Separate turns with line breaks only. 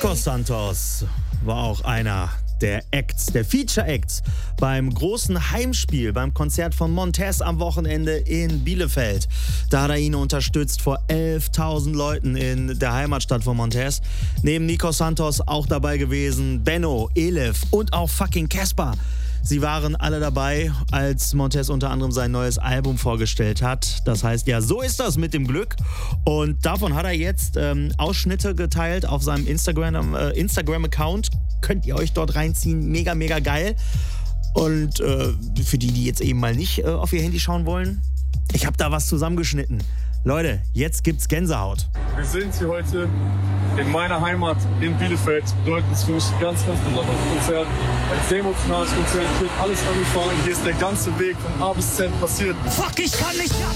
Nico Santos war auch einer der Acts, der Feature-Acts beim großen Heimspiel, beim Konzert von Montez am Wochenende in Bielefeld. Da hat er ihn unterstützt vor 11.000 Leuten in der Heimatstadt von Montez. Neben Nico Santos auch dabei gewesen Benno, Elif und auch fucking Casper. Sie waren alle dabei, als Montez unter anderem sein neues Album vorgestellt hat. Das heißt, ja, so ist das mit dem Glück. Und davon hat er jetzt Ausschnitte geteilt auf seinem Instagram-Account. Könnt ihr euch dort reinziehen. Mega, mega geil. Und für die jetzt eben mal nicht auf ihr Handy schauen wollen, ich habe da was zusammengeschnitten. Leute, jetzt gibt's Gänsehaut.
Wir sind hier heute in meiner Heimat in Bielefeld. Bedeutet es für mich ein ganz, ganz besonderes Konzert. Ein sehr emotionales Konzert. Hier wird alles angefangen. Hier ist der ganze Weg von A bis Z passiert.
Fuck, ich kann nicht.